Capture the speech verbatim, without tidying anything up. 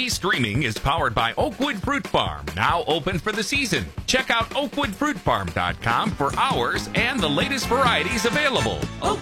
Today's streaming is powered by Oakwood Fruit Farm, now open for the season. Check out oakwood fruit farm dot com for hours and the latest varieties available.